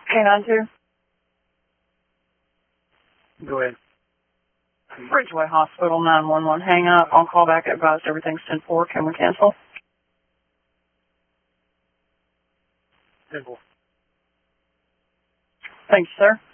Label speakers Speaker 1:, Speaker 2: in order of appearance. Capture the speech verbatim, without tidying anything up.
Speaker 1: K nine two.
Speaker 2: Go ahead.
Speaker 1: Bridgeway Hospital, nine one one. Hang up. I'll call back. Advised everything's ten four. Can we cancel?
Speaker 2: ten four.
Speaker 1: Thanks, sir.